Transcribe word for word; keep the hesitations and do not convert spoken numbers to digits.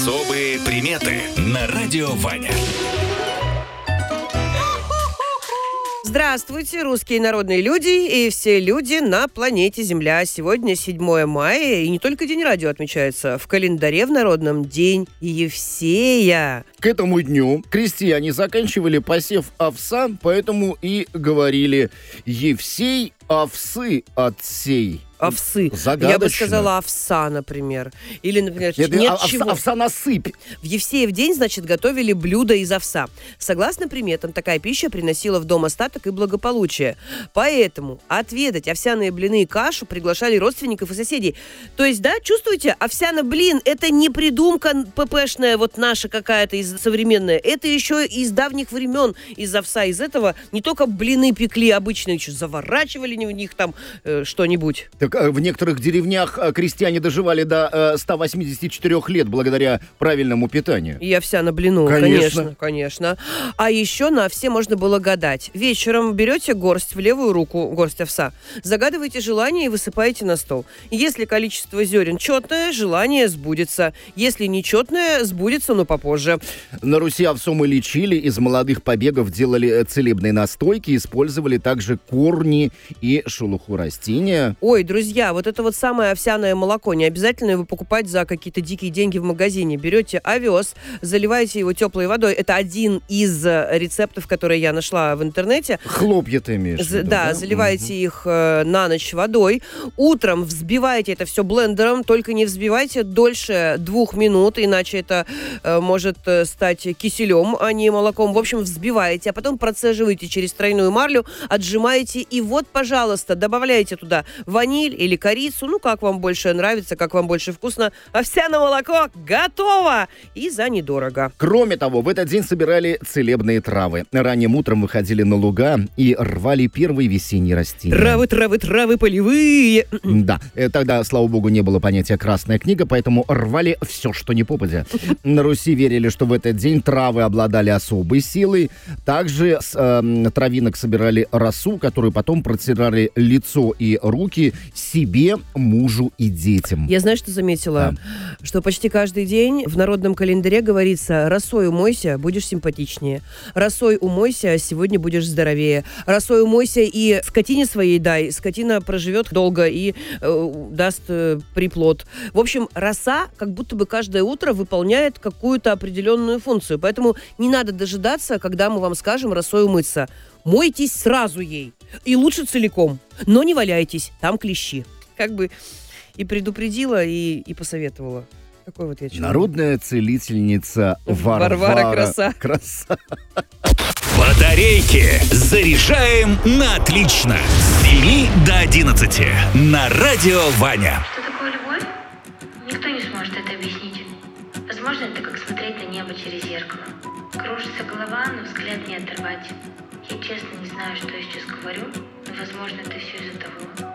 Особые приметы на радио Ваня. Здравствуйте, русские народные люди и все люди на планете Земля. Сегодня седьмое мая, и не только День радио отмечается. В календаре в народном День Евсея. К этому дню крестьяне заканчивали посев овса, поэтому и говорили «Евсей овсы отсей». Овсы. Загадочно. Я бы сказала овса, например. Или, например, Нет, нет овса, чего. овса насыпь. В Евсеев день, значит, готовили блюда из овса. Согласно приметам, такая пища приносила в дом остаток и благополучие. Поэтому отведать овсяные блины и кашу приглашали родственников и соседей. То есть, да, чувствуете, овсяный блин – это не придумка ППшная, вот наша какая-то из современная. Это еще из давних времен, из овса. Из этого не только блины пекли обычные, что заворачивали в них там э, что-нибудь. Так, в некоторых деревнях крестьяне доживали до ста восьмидесяти четырёх лет благодаря правильному питанию. И овся на блину, Конечно. конечно, конечно. А еще на овсе можно было гадать. Вечером берете горсть в левую руку, горсть овса, загадываете желание и высыпаете на стол. Если количество зерен четное, желание сбудется. Если нечетное, сбудется, но попозже. На Руси овсом и лечили, из молодых побегов делали целебные настойки, использовали также корни и шелуху растения. Ой, друзья, вот это вот самое овсяное молоко, не обязательно его покупать за какие-то дикие деньги в магазине. Берете овес, заливаете его теплой водой. Это один из рецептов, которые я нашла в интернете. Хлопья ты имеешь в За, виду, да, да? заливаете Угу. их э, на ночь водой. Утром взбиваете это все блендером, только не взбивайте дольше двух минут, иначе это э, может э, стать киселем, а не молоком. В общем, взбиваете, а потом процеживаете через тройную марлю, отжимаете, и вот, пожалуйста, добавляете туда ваниль или корицу, ну, как вам больше нравится, как вам больше вкусно. Овсяное молоко готово! И за недорого. Кроме того, в этот день собирали целебные травы. Ранним утром выходили на луга и рвали первые весенние растения. Травы, травы, травы полевые. Да, э, тогда, слава богу, не было понятия «красная книга», поэтому рвали все, что не попадя. На Руси верили, что в этот день травы обладали особой силой. Также с э, травинок собирали росу, которую потом протирали лицо и руки себе, мужу и детям. Я, знаешь, что заметила? Да. Что почти каждый день в народном календаре говорится: росой умойся, будешь симпатичнее. Росой умойся, сегодня будешь здоровее. Росой умойся и скотине своей дай. Скотина проживет долго и э, даст э, приплод. В общем, роса как будто бы каждое утро выполняет какую-то определенную функцию. Поэтому не надо дожидаться, когда мы вам скажем росой умыться. Мойтесь сразу ей. И лучше целиком. Но не валяйтесь, там клещи. Как бы и предупредила, и, и посоветовала. Такой вот я человек. Народная целительница Варвара, Варвара Краса. Краса. Батарейки заряжаем на отлично. С семи до одиннадцати на радио Ваня. Что такое любовь? Никто не сможет это объяснить. Возможно, это как смотреть на небо через зеркало. Кружится голова, но взгляд не оторвать. Я честно не знаю, что я сейчас говорю, но, возможно, это все из-за того,